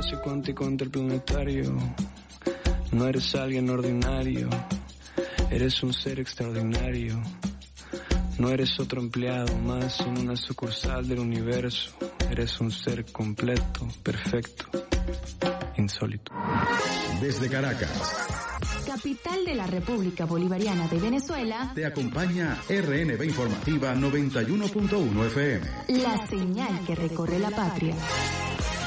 espacio cuántico interplanetario. No eres alguien ordinario, eres un ser extraordinario. No eres otro empleado más en una sucursal del universo. Eres un ser completo, perfecto, insólito. Desde Caracas, capital de la República Bolivariana de Venezuela, te acompaña RNB Informativa 91.1 FM. La señal que recorre la patria.